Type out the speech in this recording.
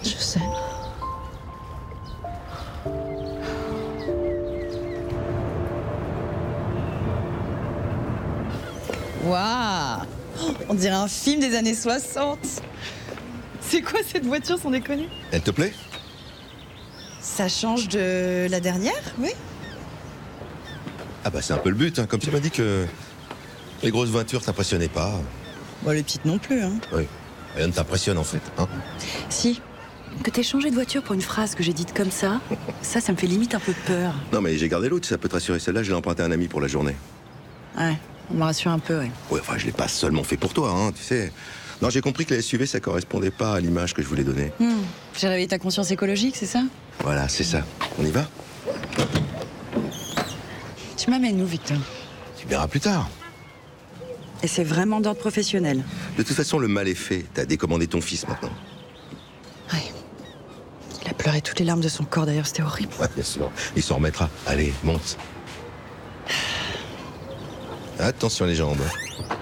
Je sais. Waouh! On dirait un film des années 60. C'est quoi cette voiture, sans déconner? Elle te plaît? Ça change de la dernière, oui? Ah bah c'est un peu le but, hein. Comme tu m'as dit que les grosses voitures t'impressionnaient pas. Bon, les petites non plus, hein. Oui. Rien ne t'impressionne en fait, hein. Si. Que t'aies changé de voiture pour une phrase que j'ai dite comme ça me fait limite un peu peur. Non mais j'ai gardé l'autre, ça peut te rassurer. Celle-là, je l'ai empruntée à un ami pour la journée. Ouais, on me rassure un peu, ouais. Ouais, enfin je l'ai pas seulement fait pour toi, hein, tu sais. Non, j'ai compris que les SUV, ça correspondait pas à l'image que je voulais donner. J'ai réveillé ta conscience écologique, c'est ça? Voilà, c'est ça. On y va? Tu m'amènes où, Victor? Tu verras plus tard. Et c'est vraiment d'ordre professionnel. De toute façon, le mal est fait. T'as décommandé ton fils maintenant. Ouais. Il a pleuré toutes les larmes de son corps, d'ailleurs, c'était horrible. Ouais, bien sûr. Il s'en remettra. Allez, monte. Attention les jambes.